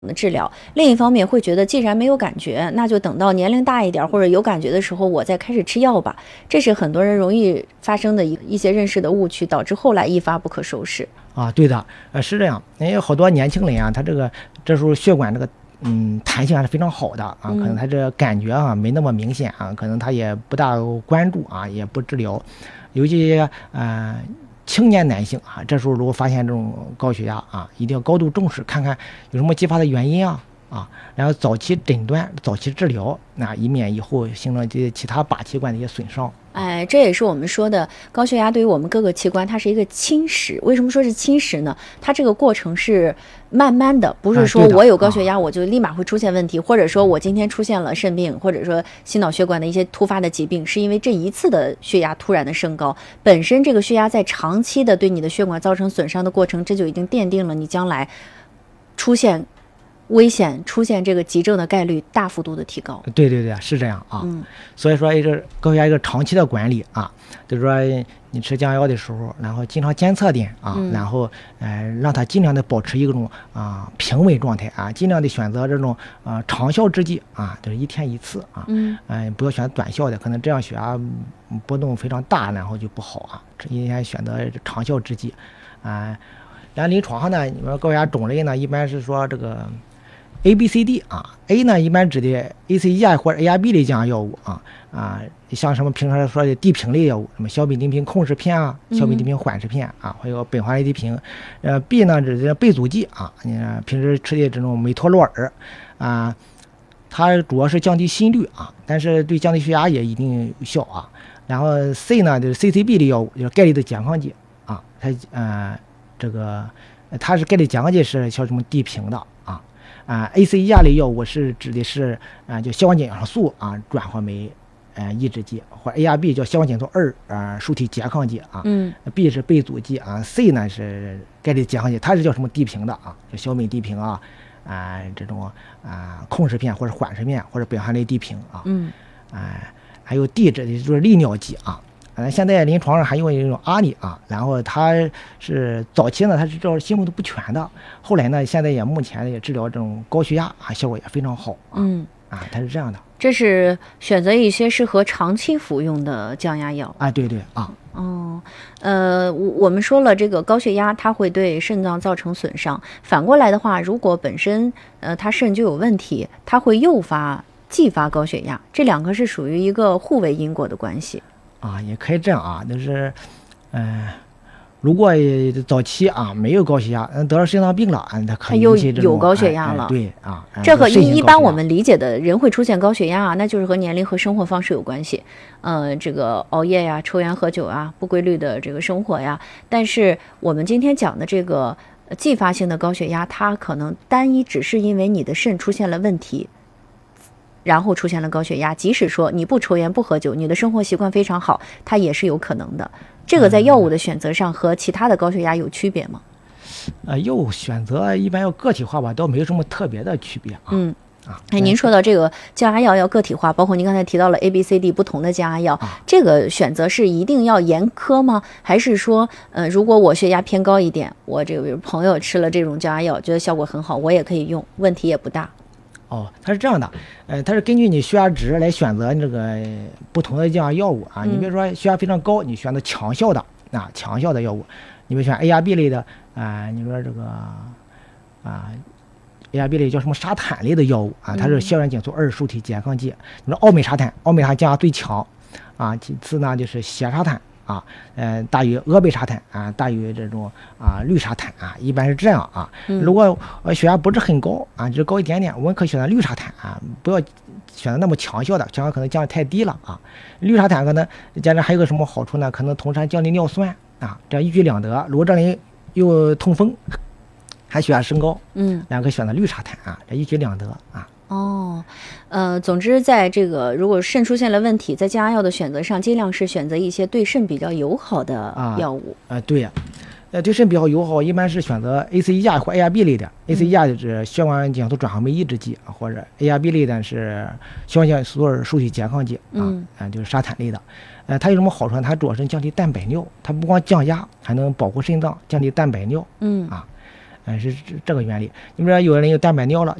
的治疗，另一方面会觉得既然没有感觉，那就等到年龄大一点或者有感觉的时候，我再开始吃药吧。这是很多人容易发生的一些认识的误区，导致后来一发不可收拾。 对的，是这样。因为好多年轻人啊，他这时候血管弹性还是非常好的啊，可能他这感觉啊没那么明显啊，可能他也不大关注啊，也不治疗，尤其青年男性啊，这时候如果发现这种高血压啊，一定要高度重视，看看有什么激发的原因啊，然后早期诊断、早期治疗，以免以后形成这其他靶器官的一些损伤。 这也是我们说的高血压对于我们各个器官它是一个侵蚀。为什么说是侵蚀呢？它这个过程是慢慢的，不是说我有高血压我就立马会出现问题，或者说我今天出现了肾病，或者说心脑血管的一些突发的疾病，是因为这一次的血压突然的升高，本身这个血压在长期的对你的血管造成损伤的过程，这就已经奠定了你将来出现危险、出现这个急症的概率大幅度的提高。 对，是这样啊。所以说高血压一个长期的管理啊，就是说你吃降压药的时候，然后经常监测点啊，然后让它尽量的保持一种平稳状态啊，尽量的选择这种长效制剂啊，就是1天1次啊，不要选短效的，可能这样血压波动非常大，然后就不好啊。应该选择长效制剂啊。然后临床上呢，你说高血压种类呢，一般是说这个ABCD 啊 ，A 呢一般指的 ACE 或者 ARB 类降压药物像什么平常说的地平类药物，什么小吡啶平控制片啊，小吡啶平缓释片啊，还有苯环类地平。B 呢指的贝阻剂啊，你平时吃的这种美托洛尔啊，它主要是降低心率啊，但是对降低血压也一定有效啊。然后 C 呢就是 CCB 类药物，就是钙类的拮抗剂啊，它是钙类拮抗剂是像什么地平的ACE 类药物是指的是叫消化减氧素转化酶抑制剂，或者 ARB 叫消化减素2受体拮抗剂B 是贝阻剂C 呢是钙类拮抗剂，它是叫什么地平的叫小镁地平这种控制片或者缓释片或者苯环类地平还有 D 指的就是利尿剂现在临床上还用一种阿里然后它是早期呢它是治疗心律都不全的，后来呢现在目前也治疗这种高血压效果也非常好它是这样的。 这是选择一些适合长期服用的降压药对我们说了这个高血压它会对肾脏造成损伤，反过来的话，如果本身它肾就有问题，它会继发高血压，这两个是属于一个互为因果的关系也可以这样就是如果早期没有高血压，得了肾脏病了，它可以又有高血压了。 对这和一般我们理解的人会出现高血压那就是和年龄和生活方式有关系。这个熬夜呀、抽烟喝酒不规律的这个生活呀。但是我们今天讲的这个继发性的高血压，它可能单一只是因为你的肾出现了问题，然后出现了高血压，即使说你不抽烟不喝酒，你的生活习惯非常好，它也是有可能的。这个在药物的选择上和其他的高血压有区别吗？ 药物选择一般要个体化吧，倒没有什么特别的区别您说到这个降压药要个体化，包括您刚才提到了 ABCD 不同的降压药，这个选择是一定要严苛吗？还是说如果我血压偏高一点，我这个比如朋友吃了这种降压药觉得效果很好，我也可以用，问题也不大？ 它是这样的，它是根据你血压值来选择这个不同的降压药物你比如说血压非常高，你选择强效的药物，你比如选 ARB 类的你说这个ARB 类叫什么沙坦类的药物它是消炎减素2受体拮抗剂。你说奥美沙坦降压最强其次呢就是血沙坦大于俄贝沙坦大于这种氯沙坦一般是这样如果血压不是很高只高一点点，我们可以选择氯沙坦不要选择那么强效的，强效可能降得太低了氯沙坦可能加上还有个什么好处呢？可能同时降低尿酸这样一举两得。如果这人又痛风还血压升高两个选择氯沙坦这一举两得总之在这个如果肾出现了问题，在降压药的选择上尽量是选择一些对肾比较友好的药物对对肾比较友好，一般是选择 ACE 或 ARB 类的ACE 就是血管减素转化酶抑制剂或者 ARB 类的是血管减素2受体拮抗剂就是沙坦类的它有什么好处呢？它主要是降低蛋白尿，它不光降压还能保护肾脏，降低蛋白尿是这个原理。你比如说有的人有蛋白尿了，